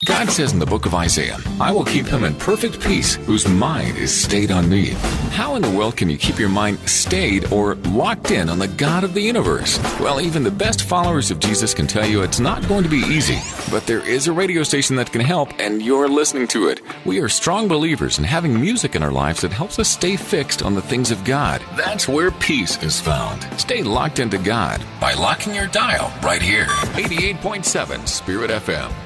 God says in the book of Isaiah, I will keep him in perfect peace whose mind is stayed on me. How in the world can you keep your mind stayed or locked in on the God of the universe? Well, even the best followers of Jesus can tell you it's not going to be easy. But there is a radio station that can help, and you're listening to it. We are strong believers in having music in our lives that helps us stay fixed on the things of God. That's where peace is found. Stay locked into God by locking your dial right here. 88.7 Spirit FM.